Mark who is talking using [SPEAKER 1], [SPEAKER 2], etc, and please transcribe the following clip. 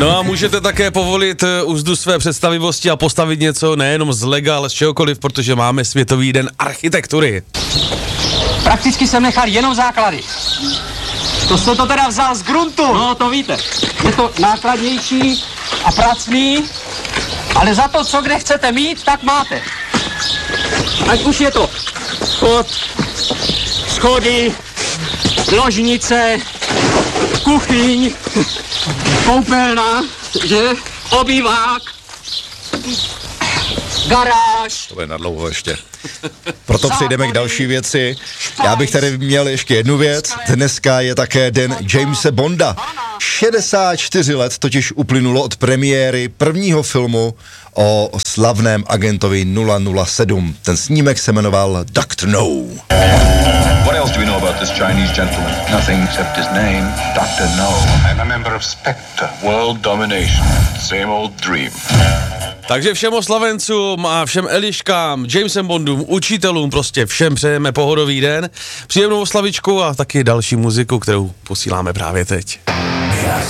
[SPEAKER 1] No a můžete také povolit úzdu své představivosti a postavit něco nejenom z lega, ale z čehokoliv, protože máme Světový den architektury.
[SPEAKER 2] Prakticky jsem nechal jenom základy. To jste to teda vzal z gruntu. No, to víte. Je to nákladnější a pracný, ale za to, co kde chcete mít, tak máte. Ať už je to schod, schody, ložnice, kuchyň, koupelna, že? Obývák, garáž.
[SPEAKER 3] To je nadlouho ještě. Proto přejdeme k další věci. Já bych tady měl ještě jednu věc. Dneska je také den Jamese Bonda. 64 let totiž uplynulo od premiéry prvního filmu o slavném agentovi 007. Ten snímek se jmenoval Dr. No.
[SPEAKER 4] What else do we know about this Chinese gentleman? Nothing except his name, Dr. No. I'm a member of Spectre. World domination. Same old dream.
[SPEAKER 1] Takže všem oslavencům a všem Eliškám, Jamesem Bondům, učitelům, prostě všem přejeme pohodový den, příjemnou oslavičku a taky další muziku, kterou posíláme právě teď.